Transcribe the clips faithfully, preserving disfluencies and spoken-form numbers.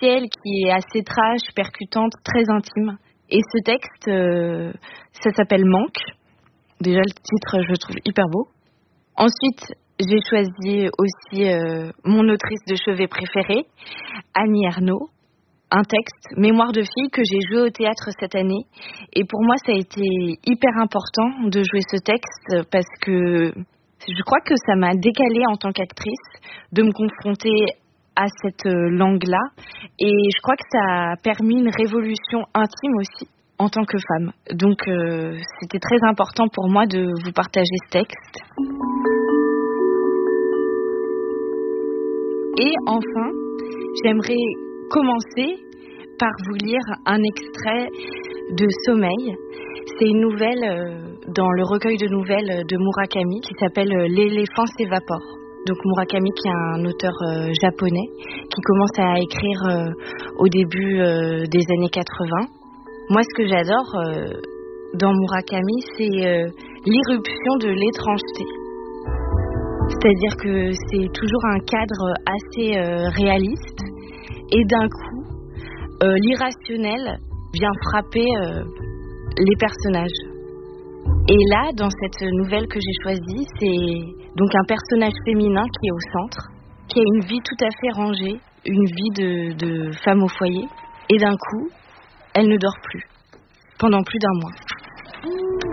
officielle qui est assez trash, percutante, très intime. Et ce texte, euh, ça s'appelle Manque. Déjà, le titre, je le trouve hyper beau. Ensuite, j'ai choisi aussi euh, mon autrice de chevet préférée, Annie Ernaux. Un texte, Mémoire de fille, que j'ai joué au théâtre cette année. Et pour moi, ça a été hyper important de jouer ce texte parce que je crois que ça m'a décalée en tant qu'actrice de me confronter à cette langue-là. Et je crois que ça a permis une révolution intime aussi en tant que femme. Donc, euh, c'était très important pour moi de vous partager ce texte. Et enfin, j'aimerais commencer par vous lire un extrait de Sommeil. C'est une nouvelle euh, dans le recueil de nouvelles de Murakami qui s'appelle L'éléphant s'évapore. Donc Murakami qui est un auteur euh, japonais qui commence à écrire euh, au début euh, des années quatre-vingts. Moi, ce que j'adore euh, dans Murakami, c'est euh, l'irruption de l'étrangeté. C'est-à-dire que c'est toujours un cadre assez euh, réaliste et d'un coup, euh, l'irrationnel vient frapper euh, les personnages. Et là, dans cette nouvelle que j'ai choisie, c'est donc un personnage féminin qui est au centre, qui a une vie tout à fait rangée, une vie de, de femme au foyer, et d'un coup, elle ne dort plus, pendant plus d'un mois.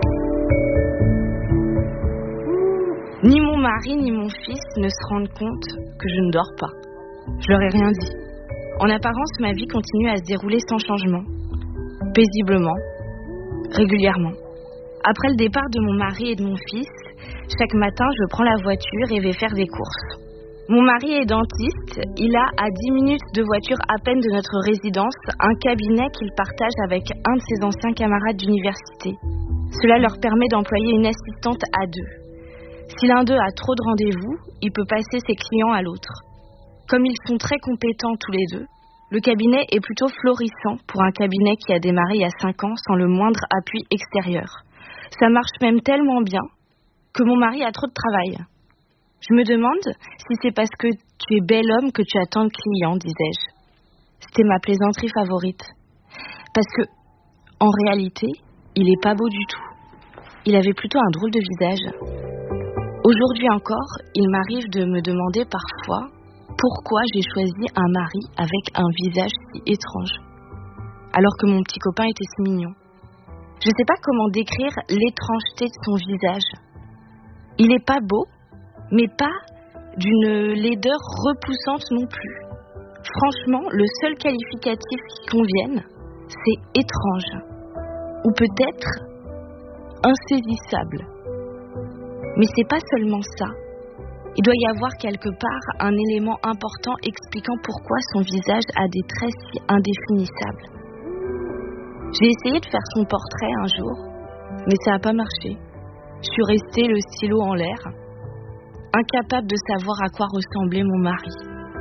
Ni mon mari ni mon fils ne se rendent compte que je ne dors pas. Je leur ai rien dit. En apparence, ma vie continue à se dérouler sans changement, paisiblement, régulièrement. Après le départ de mon mari et de mon fils, chaque matin, je prends la voiture et vais faire des courses. Mon mari est dentiste. Il a à dix minutes de voiture à peine de notre résidence un cabinet qu'il partage avec un de ses anciens camarades d'université. Cela leur permet d'employer une assistante à deux. Si l'un d'eux a trop de rendez-vous, il peut passer ses clients à l'autre. Comme ils sont très compétents tous les deux, le cabinet est plutôt florissant pour un cabinet qui a démarré il y a cinq ans sans le moindre appui extérieur. Ça marche même tellement bien que mon mari a trop de travail. Je me demande si c'est parce que tu es bel homme que tu as tant de clients, disais-je. C'était ma plaisanterie favorite. Parce que, en réalité, il est pas beau du tout. Il avait plutôt un drôle de visage. Aujourd'hui encore, il m'arrive de me demander parfois pourquoi j'ai choisi un mari avec un visage si étrange, alors que mon petit copain était si mignon. Je ne sais pas comment décrire l'étrangeté de son visage. Il est pas beau, mais pas d'une laideur repoussante non plus. Franchement, le seul qualificatif qui convienne, c'est étrange, ou peut-être insaisissable. Mais c'est pas seulement ça. Il doit y avoir quelque part un élément important expliquant pourquoi son visage a des traits si indéfinissables. J'ai essayé de faire son portrait un jour, mais ça n'a pas marché. Je suis restée le stylo en l'air, incapable de savoir à quoi ressemblait mon mari.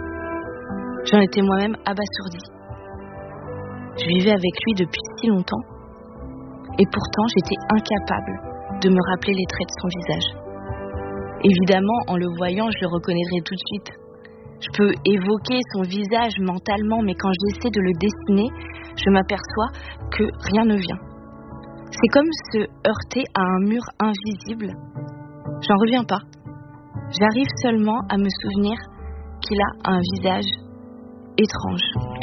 J'en étais moi-même abasourdie. Je vivais avec lui depuis si longtemps, et pourtant j'étais incapable de me rappeler les traits de son visage. Évidemment, en le voyant, je le reconnaîtrai tout de suite. Je peux évoquer son visage mentalement, mais quand j'essaie de le dessiner, je m'aperçois que rien ne vient. C'est comme se heurter à un mur invisible. J'en reviens pas. J'arrive seulement à me souvenir qu'il a un visage étrange.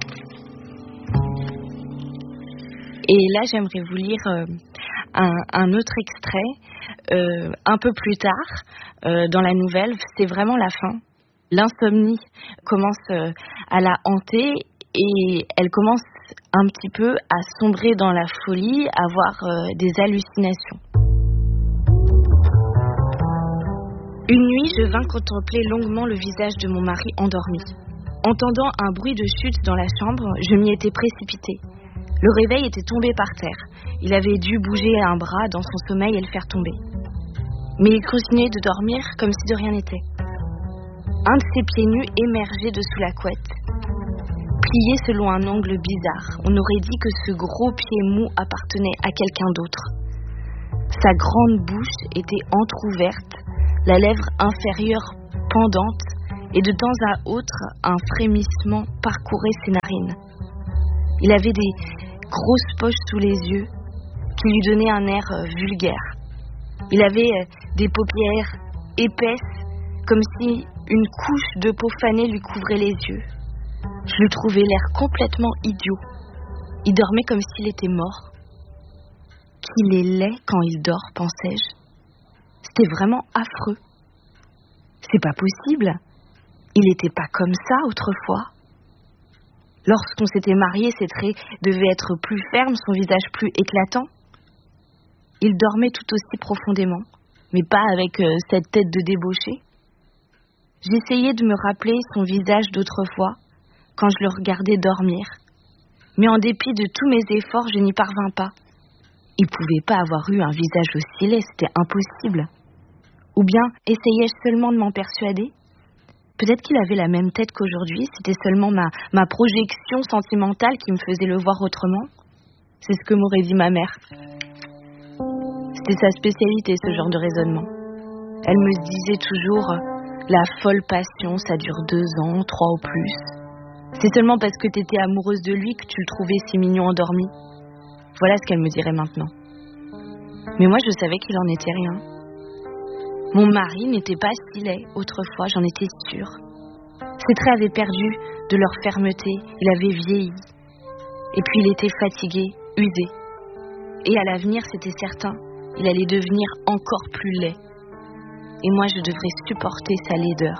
Et là, j'aimerais vous lire euh, un, un autre extrait, euh, un peu plus tard, euh, dans la nouvelle. C'est vraiment la fin. L'insomnie commence euh, à la hanter et elle commence un petit peu à sombrer dans la folie, à avoir euh, des hallucinations. Une nuit, je vins contempler longuement le visage de mon mari endormi. Entendant un bruit de chute dans la chambre, je m'y étais précipitée. Le réveil était tombé par terre. Il avait dû bouger un bras dans son sommeil et le faire tomber. Mais il continuait de dormir comme si de rien n'était. Un de ses pieds nus émergeait de sous la couette, plié selon un angle bizarre. On aurait dit que ce gros pied mou appartenait à quelqu'un d'autre. Sa grande bouche était entr'ouverte, la lèvre inférieure pendante et de temps à autre, un frémissement parcourait ses narines. Il avait des grosses poches sous les yeux qui lui donnaient un air vulgaire. Il avait des paupières épaisses, comme si une couche de peau fanée lui couvrait les yeux. Je le trouvais l'air complètement idiot. Il dormait comme s'il était mort. Qu'il est laid quand il dort, pensais-je. C'était vraiment affreux. C'est pas possible. Il n'était pas comme ça autrefois. Lorsqu'on s'était mariés, ses traits devaient être plus fermes, son visage plus éclatant. Il dormait tout aussi profondément, mais pas avec euh, cette tête de débauché. J'essayais de me rappeler son visage d'autrefois, quand je le regardais dormir. Mais en dépit de tous mes efforts, je n'y parvins pas. Il ne pouvait pas avoir eu un visage aussi laid, c'était impossible. Ou bien essayais-je seulement de m'en persuader ? Peut-être qu'il avait la même tête qu'aujourd'hui, c'était seulement ma, ma projection sentimentale qui me faisait le voir autrement. C'est ce que m'aurait dit ma mère. C'était sa spécialité, ce genre de raisonnement. Elle me disait toujours, la folle passion, ça dure deux ans, trois au plus. C'est seulement parce que t'étais amoureuse de lui que tu le trouvais si mignon endormi. Voilà ce qu'elle me dirait maintenant. Mais moi, je savais qu'il en était rien. Mon mari n'était pas si laid autrefois, j'en étais sûre. Ses traits avaient perdu de leur fermeté, il avait vieilli. Et puis il était fatigué, usé. Et à l'avenir, c'était certain, il allait devenir encore plus laid. Et moi, je devrais supporter sa laideur.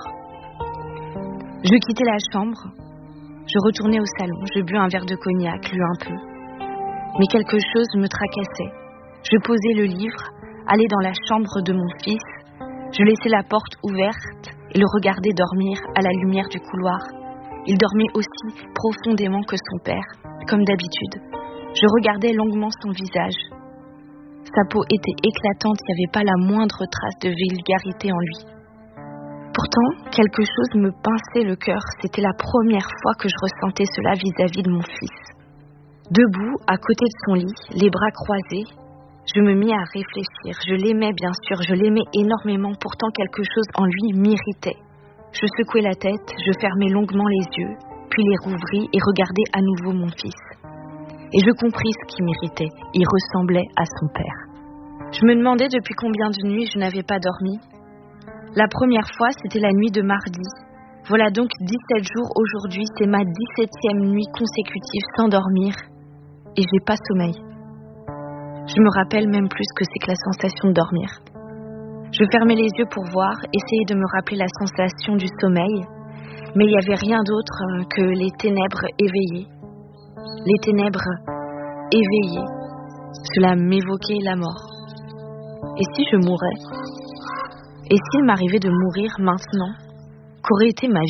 Je quittais la chambre, je retournais au salon, je bus un verre de cognac, lus un peu. Mais quelque chose me tracassait. Je posais le livre, allais dans la chambre de mon fils, je laissais la porte ouverte et le regardais dormir à la lumière du couloir. Il dormait aussi profondément que son père, comme d'habitude. Je regardais longuement son visage. Sa peau était éclatante, il n'y avait pas la moindre trace de vulgarité en lui. Pourtant, quelque chose me pinçait le cœur. C'était la première fois que je ressentais cela vis-à-vis de mon fils. Debout, à côté de son lit, les bras croisés, je me mis à réfléchir. Je l'aimais bien sûr, je l'aimais énormément. Pourtant, quelque chose en lui m'irritait. Je secouais la tête, je fermais longuement les yeux, puis les rouvris et regardais à nouveau mon fils. Et je compris ce qui m'irritait. Il ressemblait à son père. Je me demandais depuis combien de nuits je n'avais pas dormi. La première fois, c'était la nuit de mardi. Voilà donc dix-sept jours aujourd'hui, c'est ma dix-septième nuit consécutive sans dormir. Et j'ai pas sommeil. Je me rappelle même plus ce que c'est que la sensation de dormir. Je fermais les yeux pour voir, essayer de me rappeler la sensation du sommeil, mais il n'y avait rien d'autre que les ténèbres éveillées. Les ténèbres éveillées, cela m'évoquait la mort. Et si je mourais ? Et s'il m'arrivait de mourir maintenant ? Qu'aurait été ma vie ?